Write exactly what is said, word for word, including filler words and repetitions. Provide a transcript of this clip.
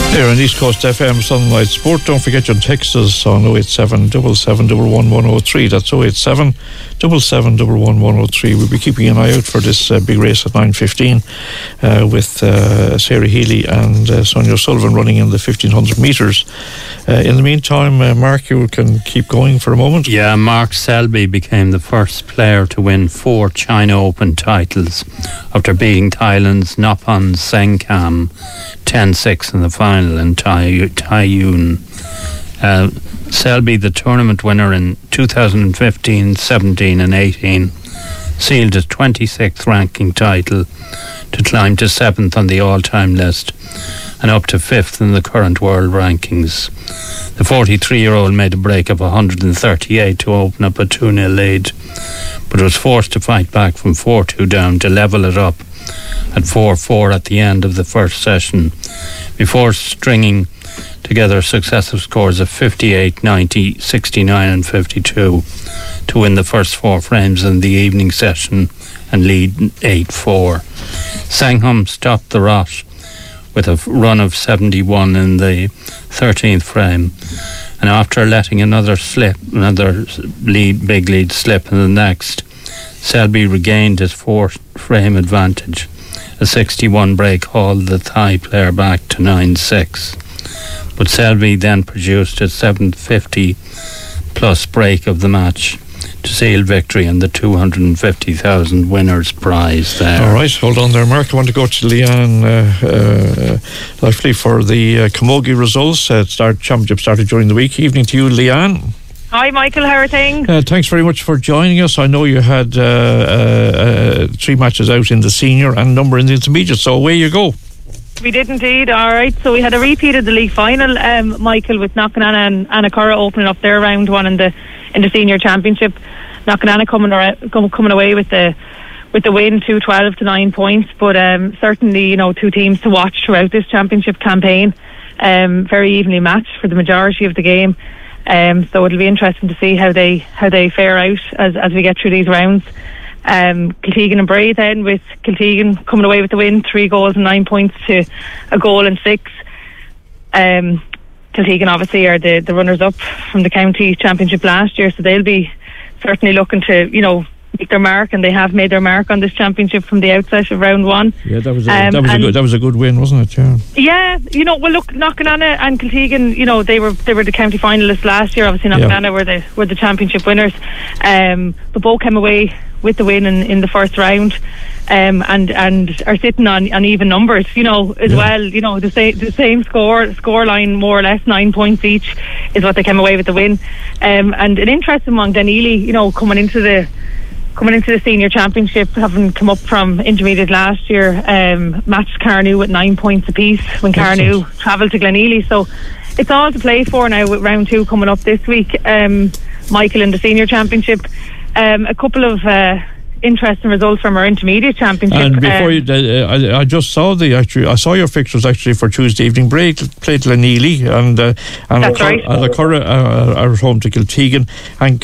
Here on East Coast F M Sunlight Sport. Don't forget you can text us on oh eight seven, seven seven one one, one oh three. That's oh eight seven, seven seven one one, one oh three. We'll be keeping an eye out for this uh, big race at nine fifteen uh, with uh, Sarah Healy and uh, Sonia Sullivan running in the fifteen hundred metres. Uh, in the meantime, uh, Mark, you can keep going for a moment. Yeah, Mark Selby became the first player to win four China Open titles after beating Thailand's Noppon Sengkam ten six in the final in Taiyuan. Uh, Selby, the tournament winner in two thousand fifteen, seventeen and eighteen, sealed his twenty-sixth ranking title to climb to seventh on the all-time list and up to fifth in the current world rankings. The forty-three-year-old made a break of one hundred thirty-eight to open up a two nil lead, but was forced to fight back from four two down to level it up at four four at the end of the first session, before stringing together successive scores of fifty-eight, ninety, sixty-nine and fifty-two to win the first four frames in the evening session and lead eight four. Sangham stopped the rot with a run of seventy-one in the thirteenth frame, and after letting another slip, another lead, big lead slip in the next, Selby regained his fourth frame advantage. A sixty-one break hauled the Thai player back to nine six, but Selby then produced his seven fifty plus break of the match to seal victory and the two hundred fifty thousand winners prize there. All right, hold on there, Mark. I want to go to Leanne uh, uh, Lively for the uh, Camogie results. Uh, start championship started during the week. Evening to you, Leanne. Hi Michael, how are things? Uh, thanks very much for joining us. I know you had uh, uh, uh, three matches out in the senior and a number in the intermediate, so away you go. We did indeed. Alright, so we had a repeat of the league final, um, Michael, with Knocknana and Annacurra opening up their round one in the in the senior championship. Knocknana coming, around, coming away with the with the win, two twelve to nine points, but um, certainly, you know, two teams to watch throughout this championship campaign. Um, very evenly matched for the majority of the game. Um, so it'll be interesting to see how they how they fare out as as we get through these rounds. Um, Kiltegan and Bray then, with Kiltegan coming away with the win, three goals and nine points to a goal and six. Um, Kiltegan obviously are the, the runners up from the county championship last year, so they'll be certainly looking to, you know, make their mark, and they have made their mark on this championship from the outset of round one. Yeah, that was a, um, that was a good that was a good win, wasn't it? Yeah. Yeah, you know, well, look, Knocknana and Kiltegan, you know, they were they were the county finalists last year. Obviously, Knocknana yeah. were the were the championship winners, um, but both came away with the win in, in the first round, um, and and are sitting on, on even numbers, you know, as yeah. well. You know, the same the same score score line, more or less nine points each, is what they came away with the win. Um, and an interesting one, Gleneely, you know, coming into the coming into the senior championship, having come up from intermediate last year, um, matched Carnew with nine points apiece when Carnew travelled to Gleneely. So it's all to play for now with round two coming up this week. Um, Michael, in the senior championship, um, a couple of uh, interesting results from our intermediate championship. And before um, you, uh, I, I just saw the actually, I saw your fixtures actually for Tuesday evening. Bray played Gleneely, and uh, and That's right. Annacurra uh, are at home to Kiltegan, and